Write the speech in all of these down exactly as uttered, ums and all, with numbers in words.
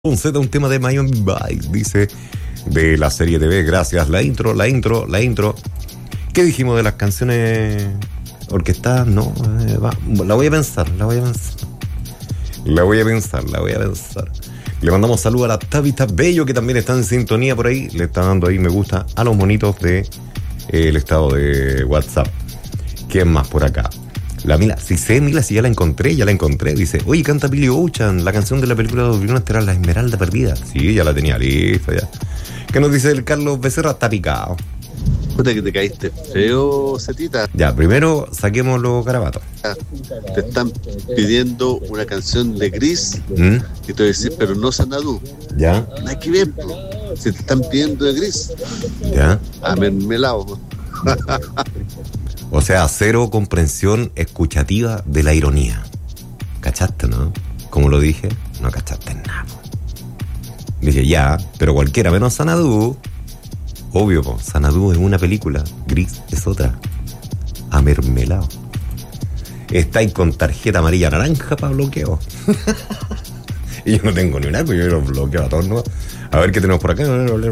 Un Z, un tema de Miami Vice, dice, de la serie T V. Gracias. La intro, la intro, la intro. ¿Qué dijimos de las canciones orquestadas? No, eh, va, la voy a pensar, la voy a pensar. La voy a pensar, la voy a pensar. Le mandamos saludos a la Tabita Bello, que también está en sintonía por ahí. Le está dando ahí me gusta a los monitos de eh, el estado de WhatsApp. ¿Quién más por acá? La Mila, si sé, Mila, si ya la encontré, ya la encontré. Dice, oye, canta Billy Ocean, la canción de la película de Oblivion Estelar, La Esmeralda Perdida. Sí, ya la tenía lista, ya. ¿Qué nos dice el Carlos Becerra? Está picado. Puta que te caíste feo, Cetita. Ya, primero saquemos los garabatos. Te están pidiendo una canción de Gris ¿Mm? y te voy a decir, pero no Sanadú. ¿Ya? No hay que ver, bro. Si te están pidiendo de Gris, ¿Ya? a mermelado. O sea, cero comprensión escuchativa de la ironía. ¿Cachaste, no? Como lo dije, no cachaste nada. Dije, ya, pero cualquiera menos Sanadú. Obvio, po, Sanadú es una película, Gris es otra. Amermelado. Estáis con tarjeta amarilla naranja para bloqueo. Y yo no tengo ni una, pues yo los bloqueo a todos, ¿no? A ver qué tenemos por acá.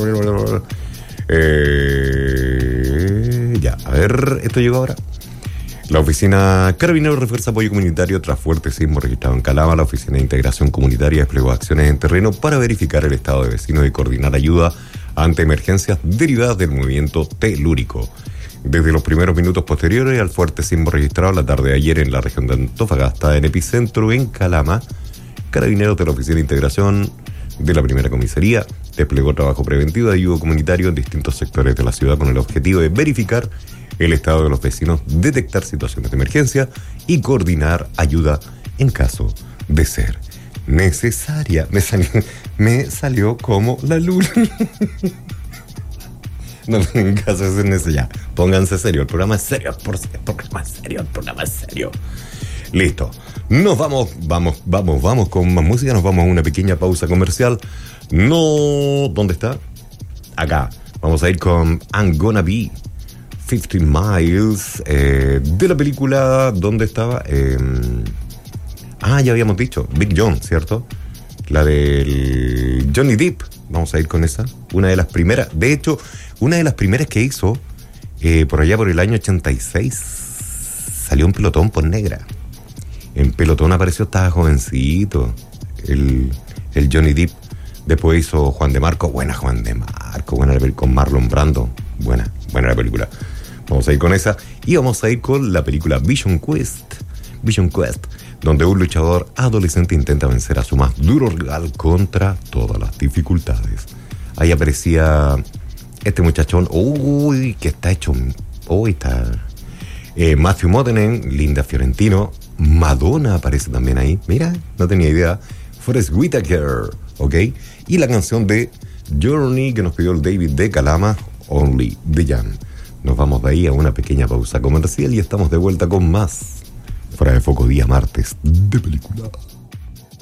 Eh, ya, a ver, esto llegó ahora. La oficina Carabineros refuerza apoyo comunitario tras fuerte sismo registrado en Calama. La oficina de integración comunitaria desplegó acciones en terreno para verificar el estado de vecinos y coordinar ayuda ante emergencias derivadas del movimiento telúrico. Desde los primeros minutos posteriores al fuerte sismo registrado la tarde de ayer en la región de Antofagasta, en epicentro en Calama, Carabineros de la oficina de integración de la primera comisaría desplegó trabajo preventivo de ayuda comunitario en distintos sectores de la ciudad con el objetivo de verificar el estado de los vecinos, detectar situaciones de emergencia y coordinar ayuda en caso de ser necesaria. Me salió, me salió como la luna. No, en caso de ser necesaria. Pónganse serio, el programa es serio, por, el programa es serio, el programa es serio. Listo. Nos vamos, vamos, vamos, vamos con más música. Nos vamos a una pequeña pausa comercial. No, ¿dónde está? Acá. Vamos a ir con I'm Gonna Be fifty miles eh, de la película. ¿Dónde estaba? Eh, ah, ya habíamos dicho. Big John, ¿cierto? La del Johnny Depp. Vamos a ir con esa. Una de las primeras. De hecho, una de las primeras que hizo eh, por allá por el año ochenta y seis. Salió un pelotón por negra. En pelotón apareció, estaba jovencito. El, el Johnny Depp. Después hizo Juan de Marco. Buena Juan de Marco. Buena la película con Marlon Brando. Buena, buena la película. Vamos a ir con esa. Y vamos a ir con la película Vision Quest. Vision Quest. Donde un luchador adolescente intenta vencer a su más duro rival contra todas las dificultades. Ahí aparecía este muchachón. Uy, que está hecho. Uy, está. Eh, Matthew Modenen, Linda Fiorentino. Madonna aparece también ahí. Mira, no tenía idea. Forest Whitaker. ¿Ok? Y la canción de Journey que nos pidió el David de Calama, Only the Young. Nos vamos de ahí a una pequeña pausa comercial y estamos de vuelta con más Fuera de Foco, día martes de película.